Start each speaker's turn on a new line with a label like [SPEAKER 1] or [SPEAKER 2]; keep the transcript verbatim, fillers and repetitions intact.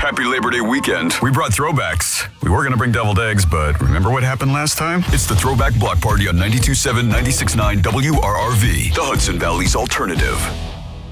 [SPEAKER 1] Happy Labor Day weekend. We brought throwbacks. We were going to bring deviled eggs, but remember what happened last time? It's the Throwback Block Party on ninety-two point seven, ninety-six point nine W R R V, the Hudson Valley's alternative.